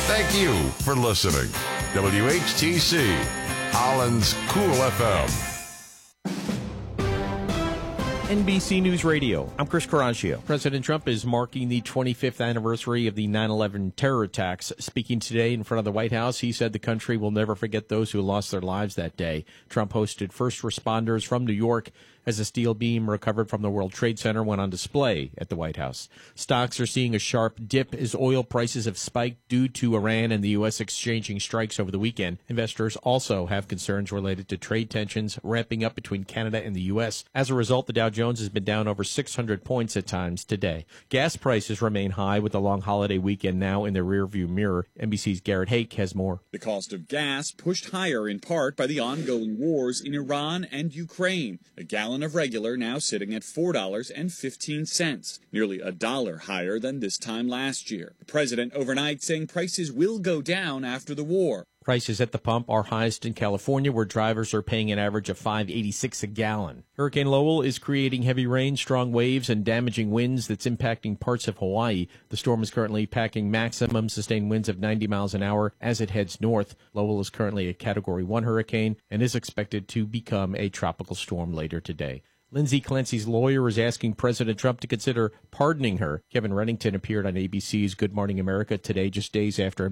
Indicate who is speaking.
Speaker 1: Thank you for listening. WHTC, Holland's Cool FM.
Speaker 2: NBC News Radio. I'm Chris Coraggio. President Trump is marking the 25th anniversary of the 9/11 terror attacks. Speaking today in front of the White House, he said the country will never forget those who lost their lives that day. Trump hosted first responders from New York as a steel beam recovered from the World Trade Center went on display at the White House. Stocks are seeing a sharp dip as oil prices have spiked due to Iran and the U.S. exchanging strikes over the weekend. Investors also have concerns related to trade tensions ramping up between Canada and the U.S. As a result, the Dow Jones has been down over 600 points at times today. Gas prices remain high with the long holiday weekend now in the rearview mirror. NBC's Garrett Hake has more.
Speaker 3: The cost of gas pushed higher in part by the ongoing wars in Iran and Ukraine. A gallon of regular now sitting at $4.15, nearly $1 higher than this time last year. The president overnight saying prices will go down after the war.
Speaker 2: Prices at the pump are highest in California, where drivers are paying an average of $5.86 a gallon. Hurricane Lowell is creating heavy rain, strong waves, and damaging winds that's impacting parts of Hawaii. The storm is currently packing maximum sustained winds of 90 miles an hour as it heads north. Lowell is currently a Category 1 hurricane and is expected to become a tropical storm later today. Lindsay Clancy's lawyer is asking President Trump to consider pardoning her. Kevin Reddington appeared on ABC's Good Morning America today, just days after